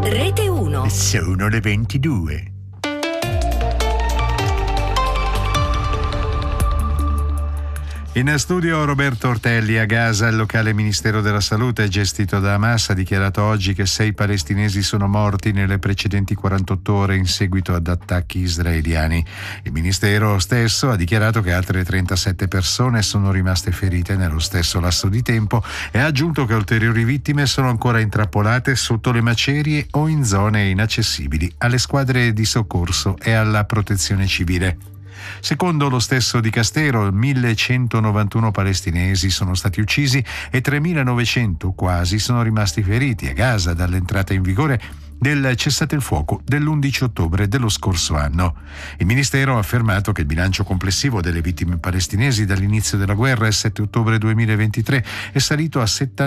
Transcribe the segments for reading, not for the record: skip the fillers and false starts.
Rete 1. Sono le 22. In studio Roberto Ortelli. A Gaza il locale Ministero della Salute gestito da Hamas ha dichiarato oggi che 6 palestinesi sono morti nelle precedenti 48 ore in seguito ad attacchi israeliani. Il Ministero stesso ha dichiarato che altre 37 persone sono rimaste ferite nello stesso lasso di tempo e ha aggiunto che ulteriori vittime sono ancora intrappolate sotto le macerie o in zone inaccessibili alle squadre di soccorso e alla protezione civile. Secondo lo stesso dicastero, 1.191 palestinesi sono stati uccisi e 3.900 quasi sono rimasti feriti a Gaza dall'entrata in vigore del cessate il fuoco dell'11 ottobre dello scorso anno. Il Ministero ha affermato che il bilancio complessivo delle vittime palestinesi dall'inizio della guerra il 7 ottobre 2023 è salito a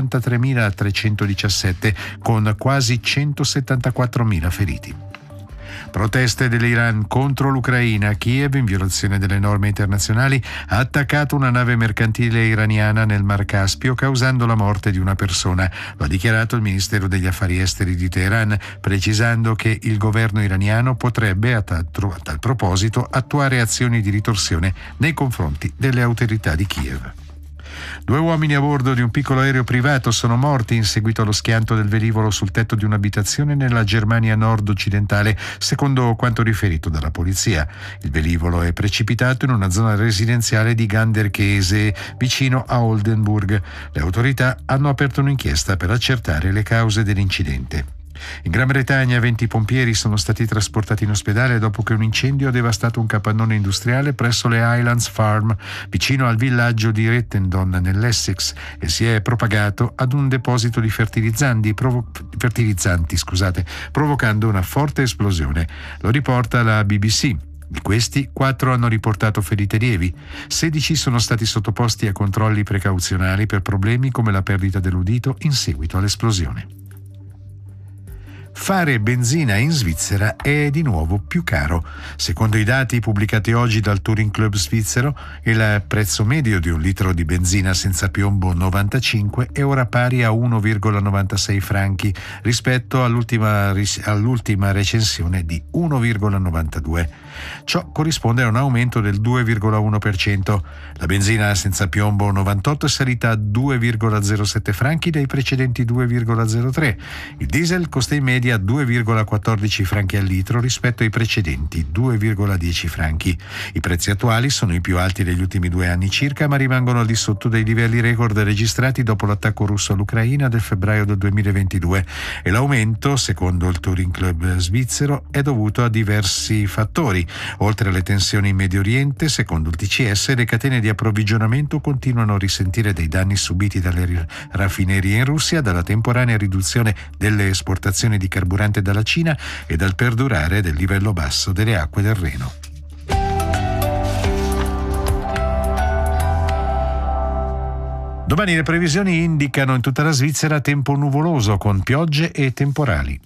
73.317 con quasi 174.000 feriti. Proteste dell'Iran contro l'Ucraina. Kiev, in violazione delle norme internazionali, ha attaccato una nave mercantile iraniana nel Mar Caspio, causando la morte di una persona. Lo ha dichiarato il Ministero degli Affari Esteri di Teheran, precisando che il governo iraniano potrebbe, a tal proposito, attuare azioni di ritorsione nei confronti delle autorità di Kiev. 2 uomini a bordo di un piccolo aereo privato sono morti in seguito allo schianto del velivolo sul tetto di un'abitazione nella Germania nord-occidentale, secondo quanto riferito dalla polizia. Il velivolo è precipitato in una zona residenziale di Ganderkesee, vicino a Oldenburg. Le autorità hanno aperto un'inchiesta per accertare le cause dell'incidente. In Gran Bretagna 20 pompieri sono stati trasportati in ospedale dopo che un incendio ha devastato un capannone industriale presso le Highlands Farm, vicino al villaggio di Rettendon nell'Essex, e si è propagato ad un deposito di fertilizzanti, provocando una forte esplosione. Lo riporta la BBC. Di questi, 4 hanno riportato ferite lievi, 16 sono stati sottoposti a controlli precauzionali per problemi come la perdita dell'udito in seguito all'esplosione. Fare benzina in Svizzera è di nuovo più caro. Secondo i dati pubblicati oggi dal Touring Club svizzero, il prezzo medio di un litro di benzina senza piombo 95 è ora pari a 1,96 franchi rispetto all'ultima recensione di 1,92. Ciò corrisponde a un aumento del 2,1%. La benzina senza piombo 98 è salita a 2,07 franchi dai precedenti 2,03. Il diesel costa in media 2,14 franchi al litro rispetto ai precedenti 2,10 franchi. I prezzi attuali sono i più alti degli ultimi 2 anni circa, ma rimangono al di sotto dei livelli record registrati dopo l'attacco russo all'Ucraina del febbraio del 2022, e l'aumento, secondo il Touring Club svizzero, è dovuto a diversi fattori. Oltre alle tensioni in Medio Oriente, secondo il TCS, le catene di approvvigionamento continuano a risentire dei danni subiti dalle raffinerie in Russia, dalla temporanea riduzione delle esportazioni di carburante dalla Cina e dal perdurare del livello basso delle acque del Reno. Domani le previsioni indicano in tutta la Svizzera tempo nuvoloso con piogge e temporali.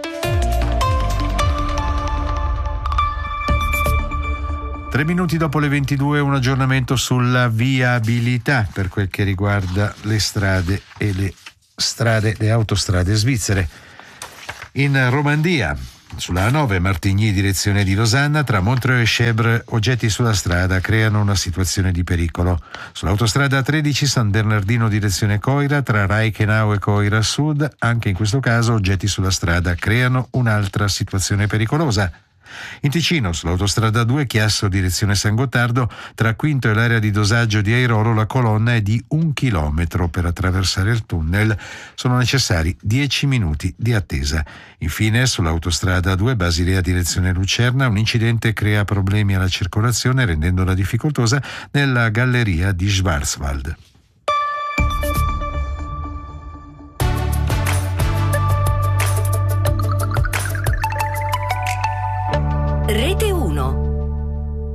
Tre minuti dopo le 22, un aggiornamento sulla viabilità per quel che riguarda le strade e le autostrade svizzere. In Romandia, sulla A9 Martigny direzione di Losanna, tra Montreux e Chèvre, oggetti sulla strada creano una situazione di pericolo. Sull'autostrada A13 San Bernardino direzione Coira, tra Reichenau e Coira Sud, anche in questo caso oggetti sulla strada creano un'altra situazione pericolosa. In Ticino, sull'autostrada 2 Chiasso direzione San Gottardo, tra Quinto e l'area di dosaggio di Airolo, la colonna è di 1 chilometro. Per attraversare il tunnel sono necessari 10 minuti di attesa. Infine, sull'autostrada 2 Basilea direzione Lucerna, un incidente crea problemi alla circolazione rendendola difficoltosa nella galleria di Schwarzwald.